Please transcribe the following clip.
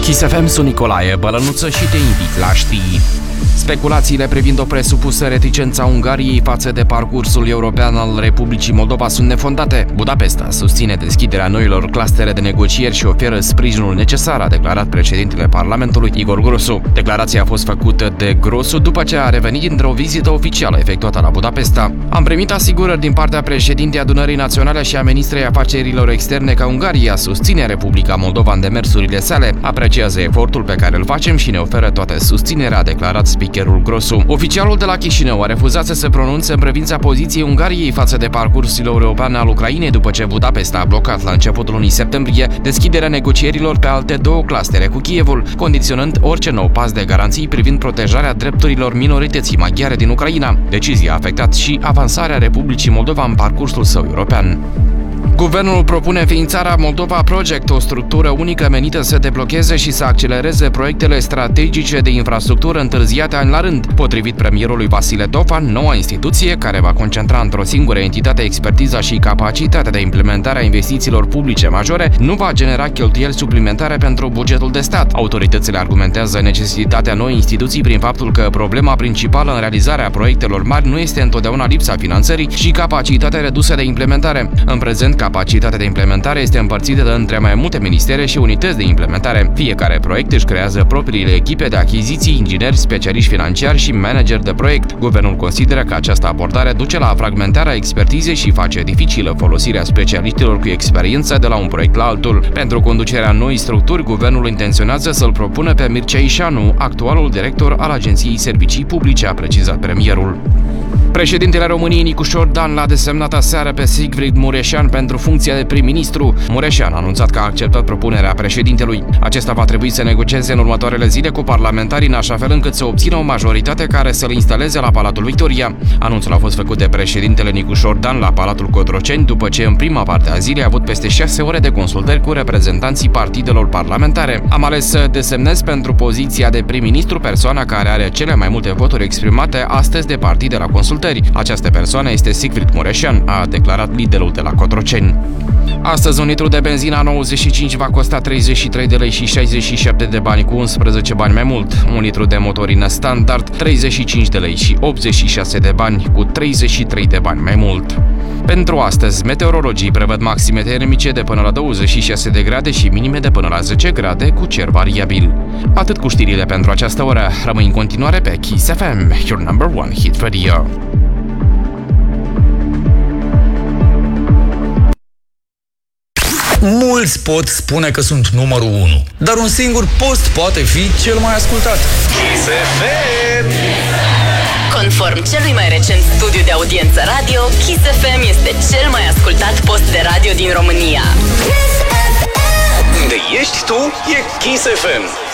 Kiss FM, sunt Nicolae Bălănuță și te invit la știri. Speculațiile privind o presupusă reticență a Ungariei față de parcursul european al Republicii Moldova sunt nefondate. Budapesta susține deschiderea noilor clustere de negocieri și oferă sprijinul necesar, a declarat președintele Parlamentului Igor Grosu. Declarația a fost făcută de Grosu după ce a revenit dintr-o vizită oficială efectuată la Budapesta. Am primit asigurări din partea președintei Adunării Naționale și a ministrei afacerilor externe că Ungaria susține Republica Moldova în demersurile sale, apreciază efortul pe care îl facem și ne oferă toată susținerea, a declarat speakerul Grosu. Oficialul de la Chișinău a refuzat să se pronunțe în privința poziției Ungariei față de parcursul european al Ucrainei după ce Budapesta a blocat la începutul lunii septembrie deschiderea negocierilor pe alte două clustere cu Kievul, condiționând orice nou pas de garanții privind protejarea drepturilor minorității maghiare din Ucraina. Decizia a afectat și avansarea Republicii Moldova în parcursul său european. Guvernul propune înființarea Moldova Project, o structură unică menită să deblocheze și să accelereze proiectele strategice de infrastructură întârziate ani la rând. Potrivit premierului Vasile Tofan, noua instituție, care va concentra într-o singură entitate expertiza și capacitatea de implementare a investițiilor publice majore, nu va genera cheltuieli suplimentare pentru bugetul de stat. Autoritățile argumentează necesitatea noii instituții prin faptul că problema principală în realizarea proiectelor mari nu este întotdeauna lipsa finanțării și capacitatea redusă de implementare. În prezent, capacitatea de implementare este împărțită între mai multe ministere și unități de implementare. Fiecare proiect își creează propriile echipe de achiziții, ingineri, specialiști financiari și manageri de proiect. Guvernul consideră că această abordare duce la fragmentarea expertizei și face dificilă folosirea specialiștilor cu experiență de la un proiect la altul. Pentru conducerea noii structuri, guvernul intenționează să-l propună pe Mircea Ișanu, actualul director al Agenției Servicii Publice, a precizat premierul. Președintele României Nicușor Dan l-a desemnat aseară pe Sigfrid Mureșan pentru funcția de prim-ministru. Mureșan a anunțat că a acceptat propunerea președintelui. Acesta va trebui să negocieze în următoarele zile cu parlamentarii în așa fel încât să obțină o majoritate care să-l instaleze la Palatul Victoria. Anunțul a fost făcut de președintele Nicușor Dan la Palatul Cotroceni după ce în prima parte a zilei a avut peste 6 ore de consultări cu reprezentanții partidelor parlamentare. Am ales să desemnez pentru poziția de prim-ministru persoana care are cele mai multe voturi exprimate astăzi de partide la consultări. Această persoană este Sigfrid Mureșan, a declarat liderul de la Cotroceni. Astăzi un litru de benzină 95 va costa 33 de lei și 67 de bani, cu 11 bani mai mult. Un litru de motorină standard 35 de lei și 86 de bani, cu 33 de bani mai mult. Pentru astăzi, meteorologii prevăd maxime termice de până la 26 de grade și minime de până la 10 grade cu cer variabil. Atât cu știrile pentru această oră. Rămâi în continuare pe Kiss FM, your number one hit radio. Mulți pot spune că sunt numărul 1, dar un singur post poate fi cel mai ascultat. Kiss FM! Conform celui mai recent studiu de audiență radio, Kiss FM este cel mai ascultat post de radio din România. Unde ești tu, e Kiss FM.